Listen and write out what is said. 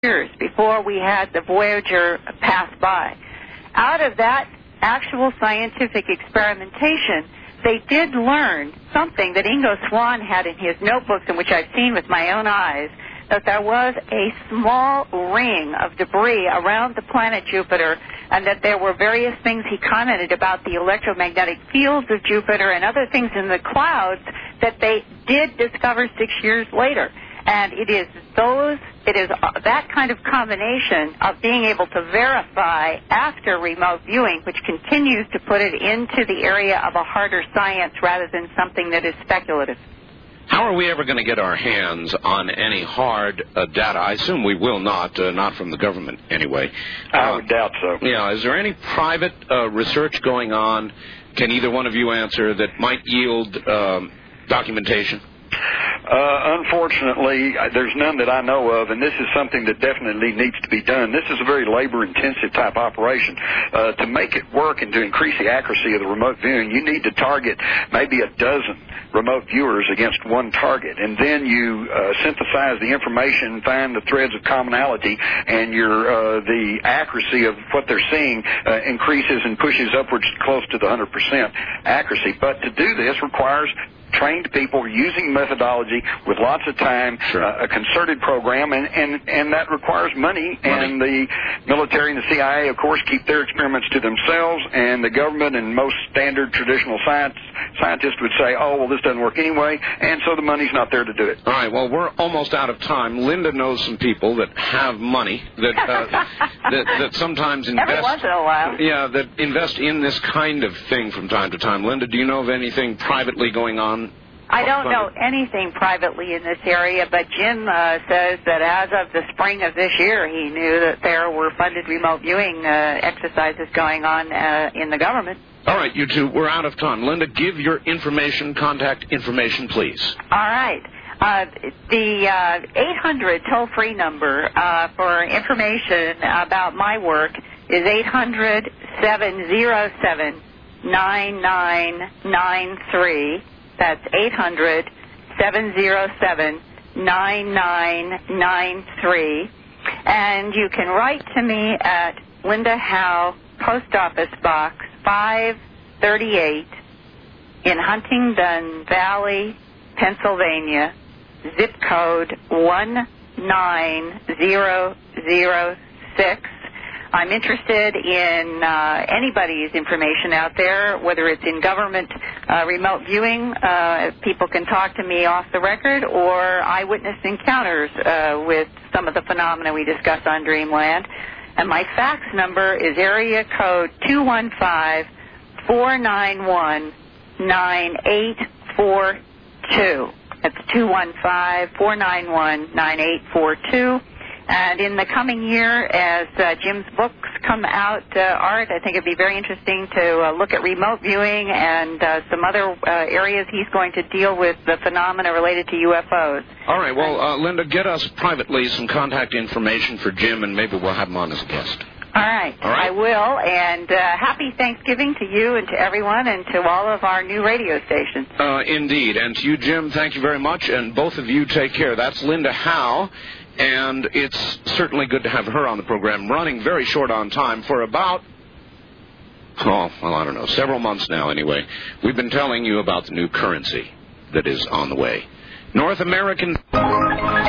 years before we had the Voyager pass by. Out of that actual scientific experimentation, they did learn something that Ingo Swann had in his notebooks, and which I've seen with my own eyes, that there was a small ring of debris around the planet Jupiter, and that there were various things he commented about the electromagnetic fields of Jupiter and other things in the clouds that they did discover 6 years later. And it is that kind of combination of being able to verify after remote viewing, which continues to put it into the area of a harder science rather than something that is speculative. How are we ever going to get our hands on any hard data? I assume we will not from the government anyway. I would doubt so. Yeah, is there any private research going on, can either one of you answer, that might yield documentation? Unfortunately, there's none that I know of, and this is something that definitely needs to be done. This is a very labor-intensive type operation. To make it work and to increase the accuracy of the remote viewing, you need to target maybe a dozen remote viewers against one target, and then you synthesize the information, find the threads of commonality, and the accuracy of what they're seeing increases and pushes upwards close to the 100% accuracy. But to do this requires trained people using methodology with lots of time, sure. A concerted program, and that requires money. And the military and the CIA, of course, keep their experiments to themselves, and the government and most standard traditional scientists would say, oh, well, this doesn't work anyway, and so the money's not there to do it. All right, well, we're almost out of time. Linda knows some people that have money that sometimes invest. Every once in a while. Yeah, that invest in this kind of thing from time to time. Linda, do you know of anything privately going on? I don't know anything privately in this area, but Jim says that as of the spring of this year, he knew that there were funded remote viewing exercises going on in the government. All right, you two, we're out of time. Linda, give your information, contact information, please. All right. The 800 toll-free number for information about my work is 800-707-9993. That's 800-707-9993. And you can write to me at Linda Howe, Post Office Box 538 in Huntingdon Valley, Pennsylvania, zip code 19006. I'm interested in anybody's information out there, whether it's in government remote viewing. People can talk to me off the record, or eyewitness encounters with some of the phenomena we discuss on Dreamland. And my fax number is area code 215-491-9842. That's 215-491-9842. And in the coming year, as Jim's books come out, Art, I think it'd be very interesting to look at remote viewing and some other areas he's going to deal with the phenomena related to UFOs. All right. Well, Linda, get us privately some contact information for Jim, and maybe we'll have him on as a guest. All right. I will. And happy Thanksgiving to you and to everyone and to all of our new radio stations. Indeed. And to you, Jim, thank you very much. And both of you take care. That's Linda Howe. And it's certainly good to have her on the program, running very short on time for about, several months now anyway. We've been telling you about the new currency that is on the way. North American...